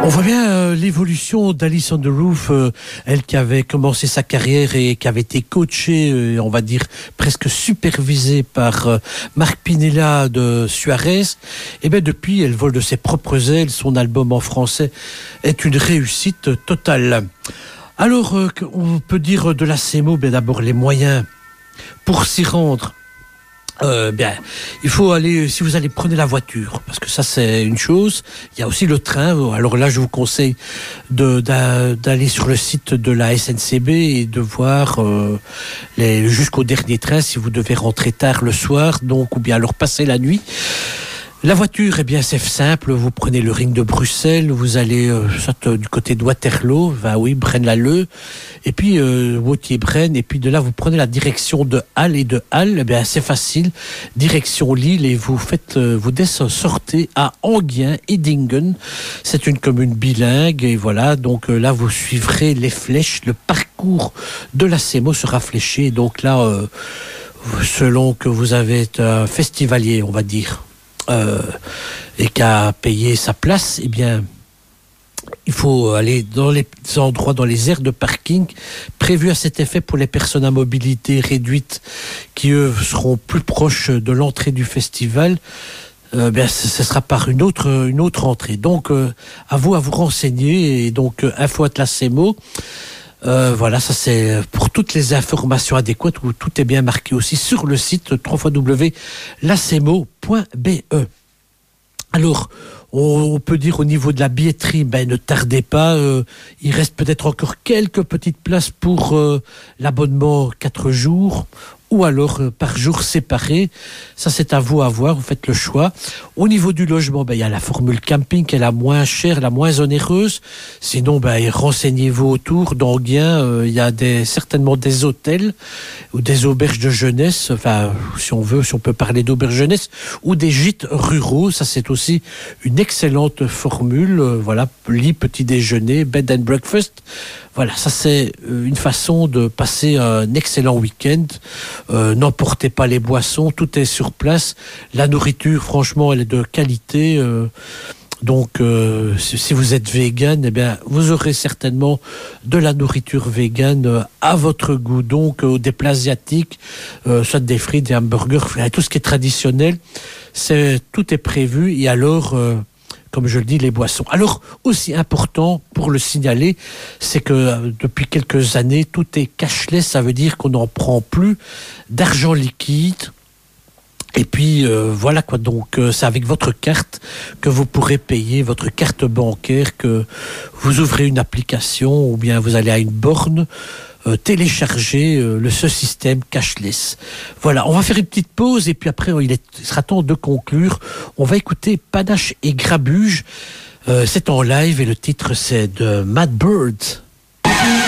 On voit bien l'évolution d'Alice on the Roof, elle qui avait commencé sa carrière et qui avait été coachée, on va dire presque supervisée par Marc Pinella de Suarez. Et bien depuis, elle vole de ses propres ailes. Son album en français est une réussite totale. Alors, on peut dire de la CMO, bien d'abord les moyens pour s'y rendre. Bien, il faut aller, si vous allez prenez la voiture, parce que ça c'est une chose. Il y a aussi le train. Alors là, je vous conseille d'aller sur le site de la SNCB et de voir jusqu'au dernier train si vous devez rentrer tard le soir, donc ou bien alors passer la nuit. La voiture, eh bien, c'est simple. Vous prenez le ring de Bruxelles, vous allez soit du côté de Waterloo, Braine-l'Alleul, et puis Wautier-Braine, et puis de là, vous prenez la direction de Halle, et de Halle, eh bien, c'est facile, direction Lille, et vous sortez à Enghien, Edingen. C'est une commune bilingue, et voilà, donc là, vous suivrez les flèches, le parcours de la CMO sera fléché, donc là, selon que vous avez un festivalier, on va dire, et qu'à payer sa place, eh bien, il faut aller dans les endroits, dans les aires de parking prévus à cet effet pour les personnes à mobilité réduite qui, eux, seront plus proches de l'entrée du festival. Bien, ce sera par une autre entrée. Donc, à vous renseigner. Et donc, Info Atlas CMO. Voilà, ça c'est pour toutes les informations adéquates où tout est bien marqué aussi sur le site www.lacmo.be. Alors, on peut dire au niveau de la billetterie, ne tardez pas, il reste peut-être encore quelques petites places pour l'abonnement 4 jours ou alors par jour séparé. Ça, c'est à vous à voir, vous faites le choix. Au niveau du logement, il y a la formule camping qui est la moins chère, la moins onéreuse. Sinon, renseignez-vous autour. d'Enghien, il y a certainement des hôtels ou des auberges de jeunesse, enfin, si on peut parler d'auberges jeunesse, ou des gîtes ruraux. Ça, c'est aussi une excellente formule. Voilà, lit, petit déjeuner, bed and breakfast. Voilà, ça c'est une façon de passer un excellent week-end. N'emportez pas les boissons, tout est sur place. La nourriture, franchement, elle est de qualité. Donc, si vous êtes vegan, eh bien, vous aurez certainement de la nourriture vegan à votre goût. Donc, des plats asiatiques, soit des frites, des hamburgers, tout ce qui est traditionnel, tout est prévu. Et alors, comme je le dis, les boissons. Alors, aussi important pour le signaler, c'est que depuis quelques années, tout est cashless. Ça veut dire qu'on n'en prend plus d'argent liquide. Et puis, voilà quoi. Donc, c'est avec votre carte que vous pourrez payer, votre carte bancaire, que vous ouvrez une application ou bien vous allez à une borne, télécharger ce système cashless. Voilà, on va faire une petite pause et puis après il sera temps de conclure. On va écouter Panache et Grabuge. C'est en live et le titre c'est de Mad Bird.